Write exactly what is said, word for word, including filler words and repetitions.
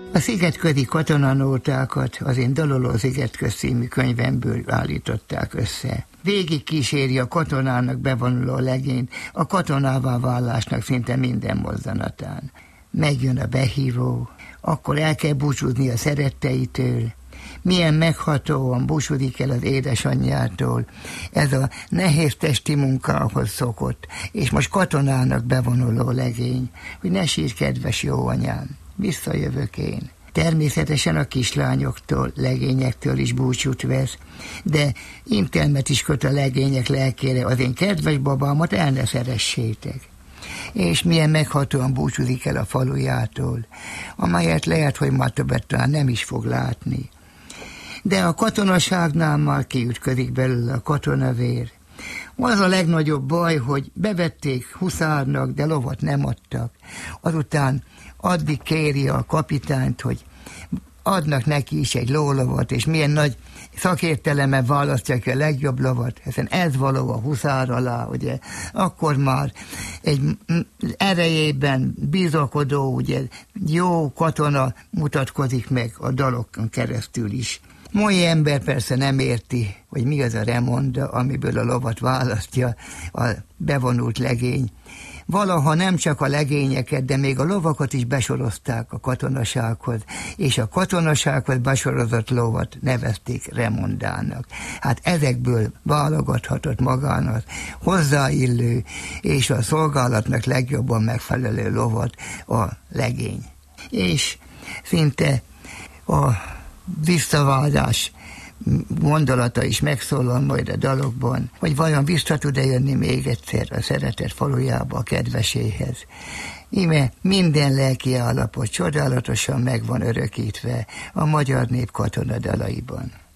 A szigetközi katonanótákat az én Daloló Szigetköz című könyvemből állították össze. Végig kíséri a katonának bevonuló legényt a katonává válásnak szinte minden mozzanatán. Megjön a behívó, akkor el kell búcsúzni a szeretteitől, milyen meghatóan búcsúdik el az édesanyjától, ez a nehéz testi munkához szokott, és most katonának bevonuló legény, hogy ne sírj, kedves jó anyám, visszajövök én. Természetesen a kislányoktól, legényektől is búcsút vesz, de intelmet is köt a legények lelkére, az én kedves babámat el ne szeressétek. És milyen meghatóan búcsúzik el a falujától, amelyet lehet, hogy már többet talán nem is fog látni. De a katonaságnál már kiütközik belőle a katonavér. Az a legnagyobb baj, hogy bevették huszárnak, de lovat nem adtak. Azután addig kéri a kapitányt, hogy adnak neki is egy lólovat, és milyen nagy szakértelemmel választja ki a legjobb lovat, hiszen ez való a huszár alá, ugye, akkor már egy erejében bizakodó, ugye, jó katona mutatkozik meg a dalokon keresztül is. Mai ember persze nem érti, hogy mi az a remonda, amiből a lovat választja a bevonult legény. Valaha nem csak a legényeket, de még a lovakat is besorozták a katonasághoz, és a katonasághoz besorozott lovat nevezték remondának. Hát ezekből válogathatott magának hozzáillő és a szolgálatnak legjobban megfelelő lovat a legény. És szinte a visszaválás gondolata is megszólal majd a dalokban, hogy vajon vissza tud-e jönni még egyszer a szeretett falujába a kedveséhez. Íme minden lelki állapot csodálatosan meg van örökítve a magyar nép katonadalaiban.